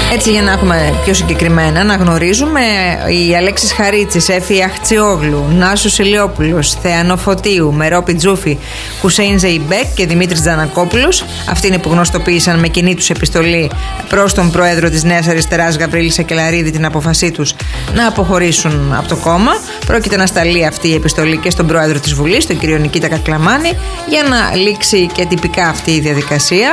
Έτσι, για να έχουμε πιο συγκεκριμένα, να γνωρίζουμε, οι Αλέξης Χαρίτσης, Έφη Αχτσιόγλου, Νάσος Ηλιόπουλος, Θεανό Φωτίου, Μερό Πιτζούφη, Χουσέιν Ζεϊμπέκ και Δημήτρης Τζανακόπουλος, αυτοί είναι που γνωστοποίησαν με κοινή τους επιστολή προς τον πρόεδρο της Νέας Αριστεράς, Γαβρίλη Σακελαρίδη, την απόφασή τους να αποχωρήσουν από το κόμμα. Πρόκειται να σταλεί αυτή η επιστολή και στον πρόεδρο της Βουλής, τον κύριο Νικήτα Κακλαμάνη, για να λήξει και τυπικά αυτή η διαδικασία.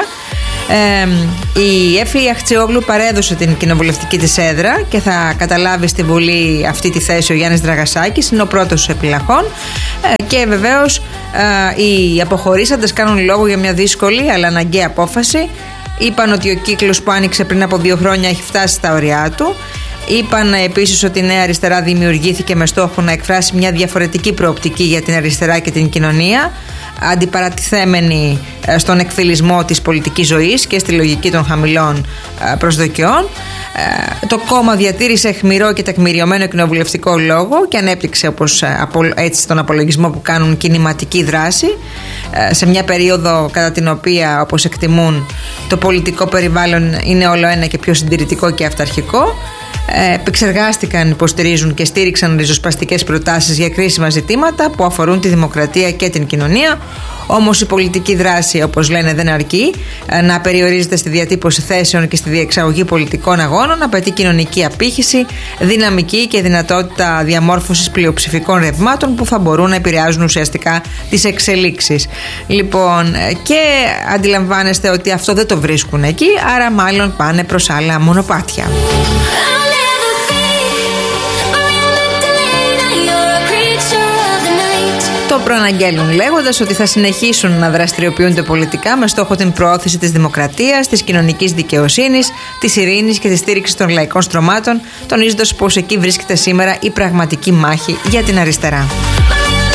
Η Έφη Αχτσιόγλου παρέδωσε την κοινοβουλευτική της έδρα και θα καταλάβει στη Βουλή αυτή τη θέση ο Γιάννης Δραγασάκης, είναι ο πρώτος επιλαχών, και βεβαίως οι αποχωρήσαντες κάνουν λόγο για μια δύσκολη αλλά αναγκαία απόφαση. Είπαν ότι ο κύκλος που άνοιξε πριν από 2 χρόνια έχει φτάσει στα ωριά του. Είπαν επίσης ότι η Νέα Αριστερά δημιουργήθηκε με στόχο να εκφράσει μια διαφορετική προοπτική για την αριστερά και την κοινωνία, αντιπαρατιθέμενη στον εκφυλισμό της πολιτικής ζωής και στη λογική των χαμηλών προσδοκιών. Το κόμμα διατήρησε αιχμηρό και τεκμηριωμένο κοινοβουλευτικό λόγο και ανέπτυξε, όπως έτσι τον απολογισμό που κάνουν, κινηματική δράση σε μια περίοδο κατά την οποία, όπως εκτιμούν, το πολιτικό περιβάλλον είναι όλο ένα και πιο συντηρητικό και αυταρχικό. Επεξεργάστηκαν, υποστηρίζουν και στήριξαν ριζοσπαστικές προτάσεις για κρίσιμα ζητήματα που αφορούν τη δημοκρατία και την κοινωνία. Όμως η πολιτική δράση, όπως λένε, δεν αρκεί να περιορίζεται στη διατύπωση θέσεων και στη διεξαγωγή πολιτικών αγώνων. Απαιτεί κοινωνική απήχηση, δυναμική και δυνατότητα διαμόρφωσης πλειοψηφικών ρευμάτων που θα μπορούν να επηρεάζουν ουσιαστικά τις εξελίξεις. Λοιπόν, και αντιλαμβάνεστε ότι αυτό δεν το βρίσκουν εκεί, άρα μάλλον πάνε προς άλλα μονοπάτια. Το προαναγγέλουν λέγοντας ότι θα συνεχίσουν να δραστηριοποιούνται πολιτικά με στόχο την προώθηση της δημοκρατίας, της κοινωνικής δικαιοσύνης, της ειρήνης και της στήριξης των λαϊκών στρωμάτων, τονίζοντας πως εκεί βρίσκεται σήμερα η πραγματική μάχη για την αριστερά.